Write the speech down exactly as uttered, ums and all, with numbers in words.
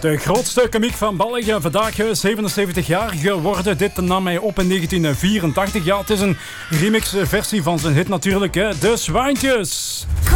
De grootste komiek van België, vandaag zevenenzeventig jaar geworden. Dit nam hij op in negentien vierentachtig. Ja, het is een remix-versie van zijn hit natuurlijk, hè. De Zwaantjes.